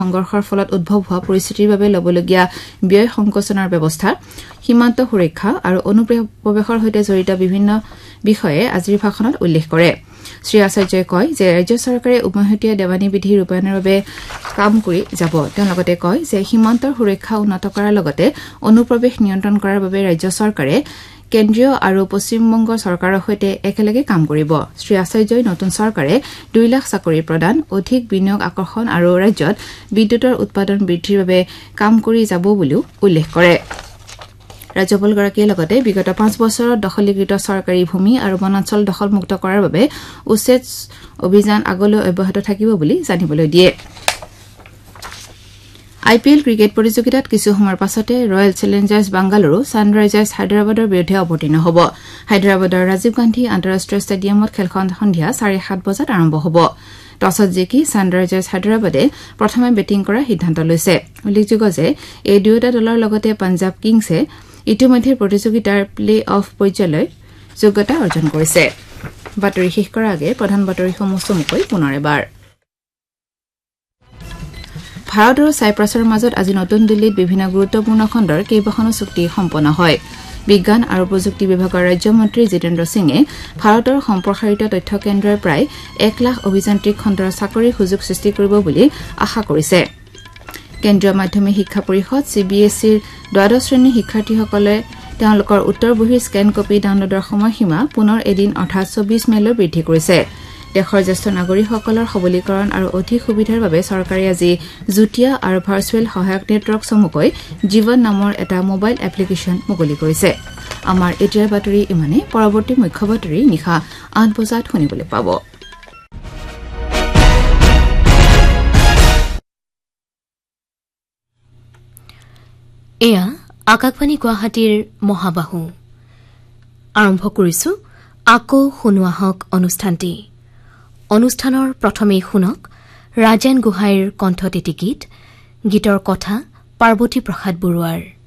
সংঘৰ্ষৰ ফলত উদ্ভৱ হোৱা পৰিস্থিতিৰ বাবে লবলগীয়া ব্যয় সংকোচনৰ ব্যৱস্থা সীমান্ত সুৰক্ষা আৰু অনুপ্ৰৱেশৰ সৈতে জড়িত বিভিন্ন বিষয়ে আজিৰ ভাষণত উল্লেখ কৰে শ্ৰী আচাৰ্যই কয় যে ৰাজ্য চৰকাৰে উমৈহতীয়া দেৱানী বিধি ৰূপায়ণৰ বাবে কাম কৰি যাব তেওঁ লগতে কয় যে সীমান্তৰ সুৰক্ষা উন্নত কৰাৰ লগতে অনুপ্ৰৱেশ নিয়ন্ত্ৰণ কৰাৰ বাবে ৰাজ্য চৰকাৰে কেন্দ্ৰীয় আৰু পশ্চিমবংগ চৰকাৰৰ সৈতে একেলগে কাম কৰিব শ্ৰী আচাৰ্যই নতুন চৰকাৰে 2 লাখ চাকৰি প্ৰদান অধিক বিনিয়োগ আকৰ্ষণ আৰু ৰাজ্যত বিদ্যুতৰ উৎপাদন বৃদ্ধিৰ বাবে কাম কৰি যাব বুলিও উল্লেখ কৰে ৰাজ্যপালগৰাকীয়ে লগতে বিগত 5 বছৰত দখলীকৃত চৰকাৰী ভূমি আৰু বনাঞ্চল দখলমুক্ত কৰাৰ বাবে উচ্ছেদ অভিযান আগলৈ অব্যাহত থাকিব বুলি জানিবলৈ দিয়ে IPL ক্ৰিকেট প্ৰতিযোগিতাত কিছু সময়ৰ পাছতে ৰয়েল চেলেঞ্জাৰ্ছ বাংগালুৰু ছানৰাইজাৰ্ছ হায়দৰাবাদৰ বিৰুদ্ধে অৱতীৰ্ণ হ'ব হায়দৰাবাদৰ ৰাজীৱ গান্ধী আন্তঃৰাষ্ট্ৰীয় ষ্টেডিয়ামত খেলখন সন্ধিয়া 7:30 বজাত আৰম্ভ হ'ব টছত জিকি ছানৰাইজাৰ্ছ হায়দৰাবাদে প্ৰথমে বেটিং কৰাৰ সিদ্ধান্ত লৈছে উল্লেখযোগ্য যে এই দুয়োটা দলৰ লগতে পাঞ্জাৱ কিংছে ইতিমধ্যে প্ৰতিযোগিতাৰ প্লে অফ পৰ্যায়লৈ যোগ্যতা অৰ্জন কৰিছে বাতৰি শেষ কৰাৰ আগে প্ৰধান বাতৰিসমূহ চমুকৈ পুনৰ এবাৰ ভাৰত আৰু ছাইপ্ৰাছৰ মাজত আজি নতুন দিল্লীত বিভিন্ন গুৰুত্বপূৰ্ণ খণ্ডৰ কেইবাখনো চুক্তি সম্পন্ন হয় বিজ্ঞান আৰু প্ৰযুক্তি বিভাগৰ ৰাজ্যমন্ত্ৰী জিতেন্দ্ৰ সিঙে ভাৰতৰ সম্প্ৰসাৰিত তথ্য কেন্দ্ৰৰ প্ৰায় 1 লাখ অভিযান্ত্ৰিক খণ্ডৰ চাকৰিৰ সুযোগ সৃষ্টি কৰিব বুলি আশা কৰিছে কেন্দ্ৰীয় মাধ্যমিক শিক্ষা পৰিষদ CBSEৰ দ্বাদশ শ্ৰেণীৰ শিক্ষাৰ্থীসকলে তেওঁলোকৰ উত্তৰ বহীৰ স্কেন কপি ডাউনলোডৰ সময়সীমা পুনৰ এদিন অৰ্থাৎ 24 মেলৈ বৃদ্ধি কৰিছে দেশৰ জ্যেষ্ঠ নাগৰিকসকলৰ সবলীকৰণ আৰু অধিক সুবিধাৰ বাবে চৰকাৰে আজি যুটীয়া আৰু ভাৰ্চুৱেল সহায়ক নেটৱৰ্ক চমুকৈ জীৱন নামৰ এটা মোবাইল এপ্লিকেশ্যন মুকলি কৰিছে আমাৰ এতিয়াৰ বাতৰি ইমানে পৰৱৰ্তী মুখ্য বাতৰি নিশা 8 বজাত শুনিবলৈ পাব এয়া আকাশবাণী গুৱাহাটীৰ মহাবাহু আৰম্ভ কৰিছো আকৌ শুনোৱা হওক অনুষ্ঠানটি অনুষ্ঠানৰ প্ৰথমেই শুনক ৰাজেন গোহাঁইৰ কণ্ঠতেটি গীতৰ কথা পাৰ্বতী প্ৰসাদ বৰুৱাৰ